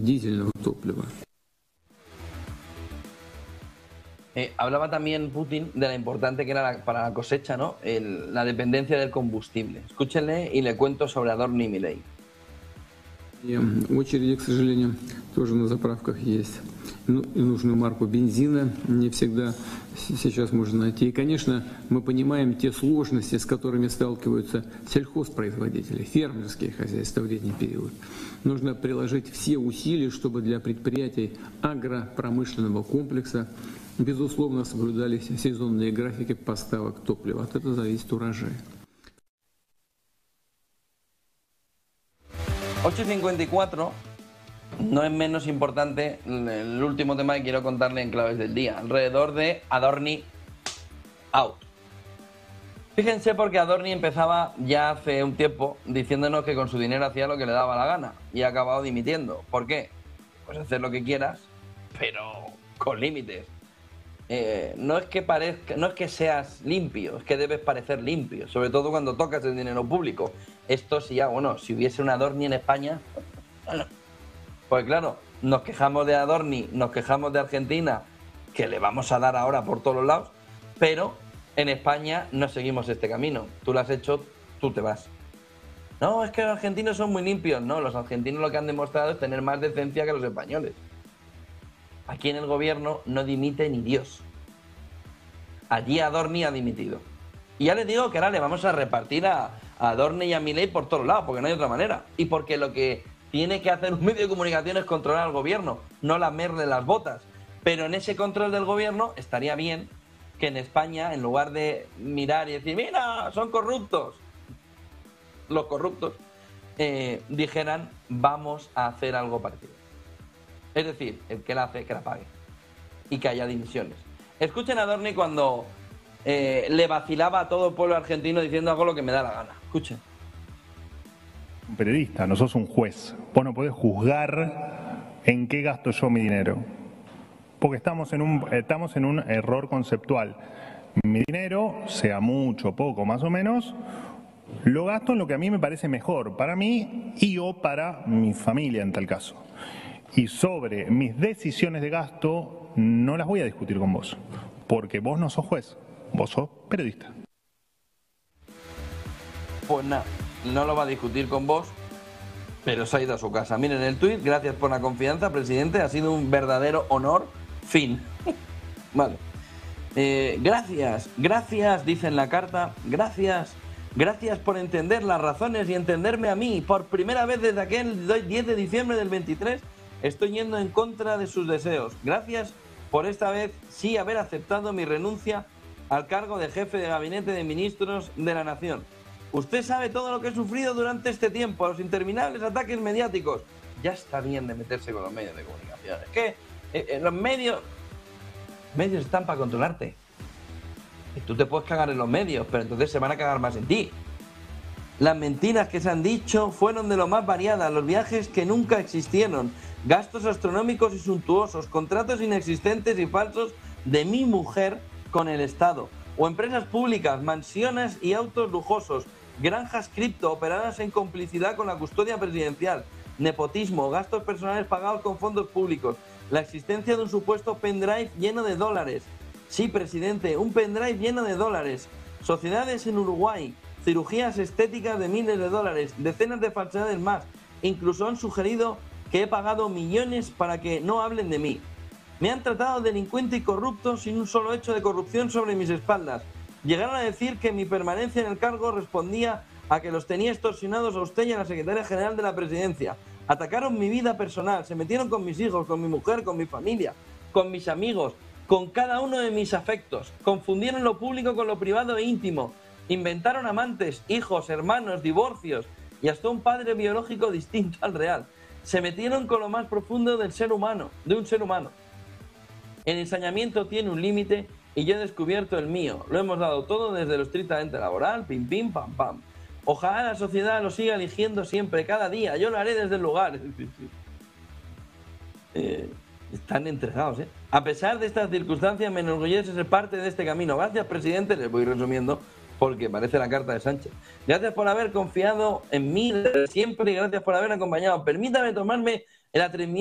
дизельного топлива. Hablaba también Putin de la importante que era para la cosecha, ¿no? La dependencia del combustible. Escúchenle y le cuento sobre Adorni y Milei. И очереди, к сожалению, тоже на заправках есть. Ну, и нужную марку бензина не всегда сейчас можно найти. И, конечно, мы понимаем те сложности, с которыми сталкиваются сельхозпроизводители, фермерские хозяйства в летний период. Нужно приложить все усилия, чтобы для предприятий агропромышленного комплекса безусловно соблюдались сезонные графики поставок топлива. От этого зависит урожай. 8:54, no es menos importante el último tema que quiero contarle en claves del día, alrededor de Adorni out. Fíjense, porque Adorni empezaba ya hace un tiempo diciéndonos que con su dinero hacía lo que le daba la gana y ha acabado dimitiendo. ¿Por qué? Pues hacer lo que quieras, pero con límites. No es que seas limpio, es que debes parecer limpio, sobre todo cuando tocas el dinero público. Esto sí, bueno, si hubiese un Adorni en España, pues claro, nos quejamos de Adorni, nos quejamos de Argentina, que le vamos a dar ahora por todos los lados, pero en España no seguimos este camino. Tú lo has hecho, tú te vas. No, es que los argentinos son muy limpios. No, los argentinos lo que han demostrado es tener más decencia que los españoles. Aquí en el gobierno no dimite ni Dios. Allí Adorni ha dimitido. Y ya les digo que ahora le vamos a repartir a Adorni y a Milei por todos lados, porque no hay otra manera. Y porque lo que tiene que hacer un medio de comunicación es controlar al gobierno, no lamerle las botas. Pero en ese control del gobierno estaría bien que en España, en lugar de mirar y decir, mira, son corruptos, los corruptos, dijeran, vamos a hacer algo parecido. Es decir, el que la hace, que la pague. Y que haya dimisiones. Escuchen a Adorni cuando le vacilaba a todo el pueblo argentino diciendo hago lo que me da la gana. Escuchen. Un periodista, no sos un juez. Vos no podés juzgar en qué gasto yo mi dinero. Porque estamos en un error conceptual. Mi dinero, sea mucho, poco, más o menos, lo gasto en lo que a mí me parece mejor para mí y o para mi familia en tal caso. Y sobre mis decisiones de gasto no las voy a discutir con vos, porque vos no sos juez, vos sos periodista. Pues nada, no lo va a discutir con vos, pero se ha ido a su casa. Miren el tuit, gracias por la confianza, presidente, ha sido un verdadero honor, fin. Vale. Gracias, dice en la carta, gracias por entender las razones y entenderme a mí. Por primera vez desde aquel 10 de diciembre del 23, estoy yendo en contra de sus deseos. Gracias por esta vez sí haber aceptado mi renuncia al cargo de jefe de gabinete de ministros de la nación. Usted sabe todo lo que he sufrido durante este tiempo, los interminables ataques mediáticos. Ya está bien de meterse con los medios de comunicación. Es que los medios están para controlarte. Y tú te puedes cagar en los medios, pero entonces se van a cagar más en ti. Las mentiras que se han dicho fueron de lo más variadas, los viajes que nunca existieron, gastos astronómicos y suntuosos, contratos inexistentes y falsos de mi mujer con el Estado, o empresas públicas, mansiones y autos lujosos, granjas cripto operadas en complicidad con la custodia presidencial, nepotismo, gastos personales pagados con fondos públicos, la existencia de un supuesto pendrive lleno de dólares. Sí, presidente, un pendrive lleno de dólares. Sociedades en Uruguay, cirugías estéticas de miles de dólares, decenas de falsedades más. Incluso han sugerido que he pagado millones para que no hablen de mí. Me han tratado de delincuente y corrupto sin un solo hecho de corrupción sobre mis espaldas. Llegaron a decir que mi permanencia en el cargo respondía a que los tenía extorsionados a usted y a la secretaria general de la presidencia. Atacaron mi vida personal, se metieron con mis hijos, con mi mujer, con mi familia, con mis amigos, con cada uno de mis afectos. Confundieron lo público con lo privado e íntimo. Inventaron amantes, hijos, hermanos, divorcios y hasta un padre biológico distinto al real. Se metieron con lo más profundo del ser humano, de un ser humano. El ensañamiento tiene un límite y yo he descubierto el mío. Lo hemos dado todo desde lo estrictamente laboral, pim, pim, pam, pam. Ojalá la sociedad lo siga eligiendo siempre, cada día. Yo lo haré desde el lugar. Están entregados, ¿eh? A pesar de estas circunstancias, me enorgullece ser parte de este camino. Gracias, presidente. Les voy resumiendo porque parece la carta de Sánchez. Gracias por haber confiado en mí desde siempre y gracias por haber acompañado. Permítame tomarme el atrevimiento